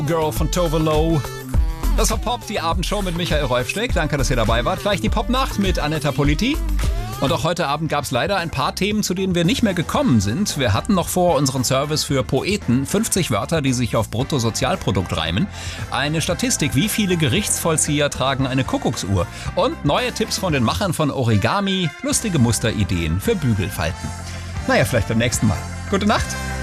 Girl von Tove Lo. Das war Pop, die Abendshow mit Michael Rolfschneck. Danke, dass ihr dabei wart. Gleich die Popnacht mit Anetta Politi. Und auch heute Abend gab es leider ein paar Themen, zu denen wir nicht mehr gekommen sind. Wir hatten noch vor unseren Service für Poeten 50 Wörter, die sich auf Bruttosozialprodukt reimen. Eine Statistik, wie viele Gerichtsvollzieher tragen eine Kuckucksuhr. Und neue Tipps von den Machern von Origami, lustige Musterideen für Bügelfalten. Naja, vielleicht beim nächsten Mal. Gute Nacht.